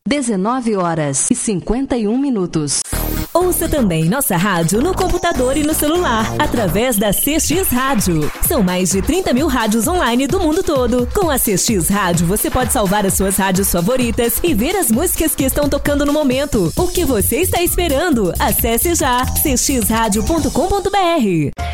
19h51. Ouça também nossa rádio no computador e no celular, através da CX Rádio. São mais de 30 mil rádios online do mundo todo. Com a CX Rádio, você pode salvar as suas rádios favoritas e ver as músicas que estão tocando no momento. O que você está esperando? Acesse já cxradio.com.br.